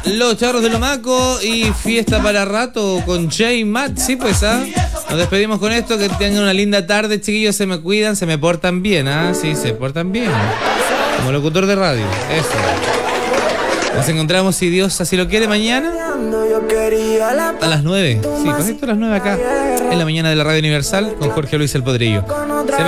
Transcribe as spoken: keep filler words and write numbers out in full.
Los Charros de Lomaco y Fiesta para Rato con Jay Matt. Sí, pues, ¿ah? Nos despedimos con esto. Que tengan una linda tarde, chiquillos. Se me cuidan, se me portan bien, ¿ah? Sí, se portan bien. Como locutor de radio. Eso. Nos encontramos, si Dios así lo quiere, mañana a las nueve. Sí, correcto, a las nueve acá en la mañana de la Radio Universal con Jorge Luis El Potrillo. Se me